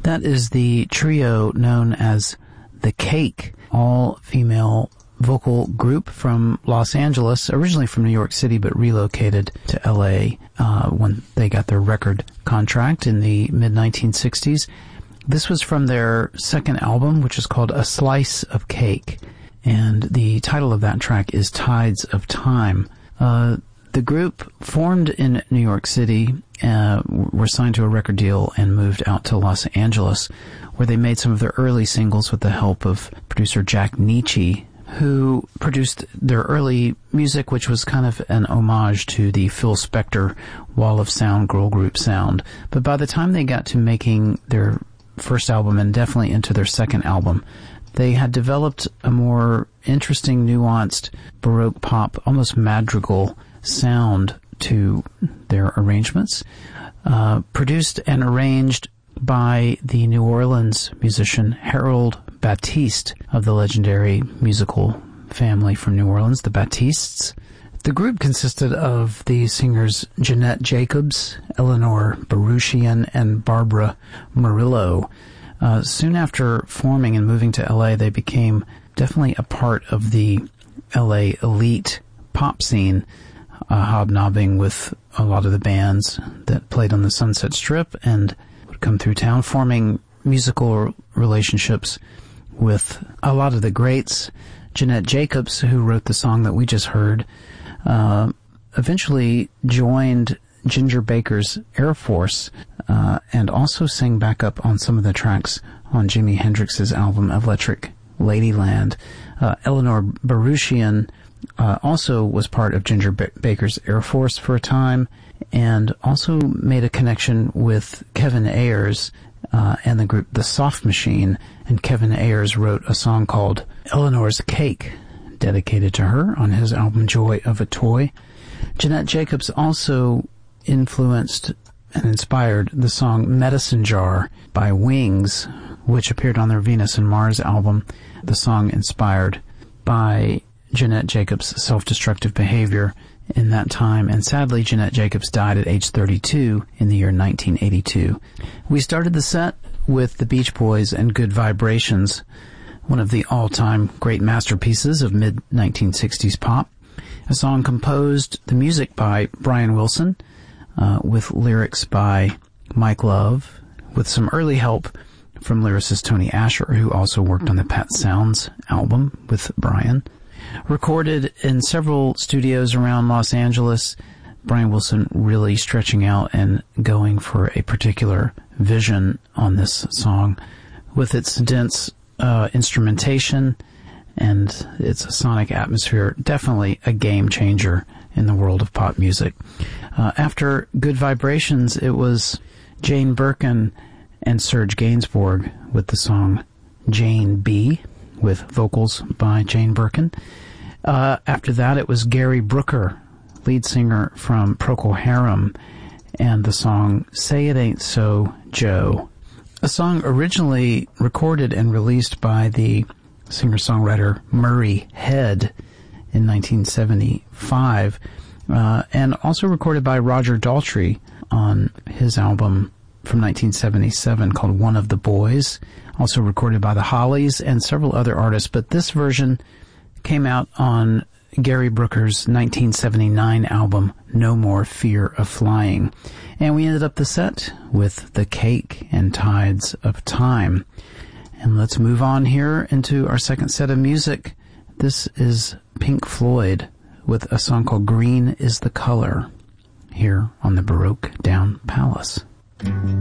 That is the trio known as The Cake, all-female vocal group from Los Angeles, originally from New York City, but relocated to L.A. When they got their record contract in the mid-1960s. This was from their second album, which is called A Slice of Cake, and the title of that track is Tides of Time. The group formed in New York City, were signed to a record deal, and moved out to Los Angeles, where they made some of their early singles with the help of producer Jack Nietzsche, who produced their early music, which was kind of an homage to the Phil Spector Wall of Sound girl group sound. But by the time they got to making their first album, and definitely into their second album, they had developed a more interesting, nuanced, Baroque pop, almost madrigal sound to their arrangements, produced and arranged by the New Orleans musician Harold Baptiste of the legendary musical family from New Orleans, the Baptistes. The group consisted of the singers Jeanette Jacobs, Eleanor Baruchian, and Barbara Murillo. Soon after forming and moving to LA, they became definitely a part of the LA elite pop scene, hobnobbing with a lot of the bands that played on the Sunset Strip and would come through town, forming musical relationships with a lot of the greats. Jeanette Jacobs, who wrote the song that we just heard, eventually joined Ginger Baker's Air Force, and also sang backup on some of the tracks on Jimi Hendrix's album Electric Ladyland. Eleanor Baruchian also was part of Ginger Baker's Air Force for a time, and also made a connection with Kevin Ayers and the group The Soft Machine, and Kevin Ayers wrote a song called Eleanor's Cake, dedicated to her on his album Joy of a Toy. Jeanette Jacobs also influenced and inspired the song Medicine Jar by Wings, which appeared on their Venus and Mars album, the song inspired by Jeanette Jacobs' self-destructive behavior in that time, and sadly Jeanette Jacobs died at age 32 in the year 1982. We started the set with the Beach Boys and Good Vibrations, one of the all-time great masterpieces of mid-1960s pop, a song composed, the music by Brian Wilson, with lyrics by Mike Love, with some early help from lyricist Tony Asher, who also worked on the Pet Sounds album with Brian. Recorded in several studios around Los Angeles, Brian Wilson really stretching out and going for a particular vision on this song, with its dense instrumentation and its sonic atmosphere. Definitely a game changer in the world of pop music. After Good Vibrations, it was Jane Birkin and Serge Gainsbourg with the song Jane B, with vocals by Jane Birkin. After that, it was Gary Brooker, lead singer from Procol Harum, and the song Say It Ain't So, Joe. A song originally recorded and released by the singer-songwriter Murray Head in 1975, and also recorded by Roger Daltrey on his album from 1977 called One of the Boys, also recorded by the Hollies and several other artists, but this version came out on Gary Brooker's 1979 album No More Fear of Flying. And we ended up the set with The Cake and Tides of Time. And let's move on here into our second set of music. This is Pink Floyd with a song called Green is the Color, here on the Baroque Down Palace.